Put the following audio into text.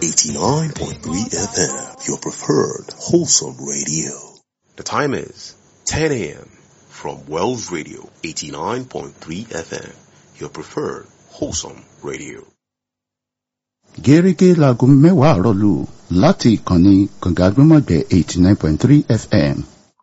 89.3 FM, your preferred wholesome radio. The time is 10 a.m. from Wells Radio 89.3 FM, your preferred wholesome radio. Gẹ́gẹ́ láago mẹ́wàá àárọ̀ lù láti ìkànnì Kànga Gbọ́mọ̀gbẹ́ 89.3 FM.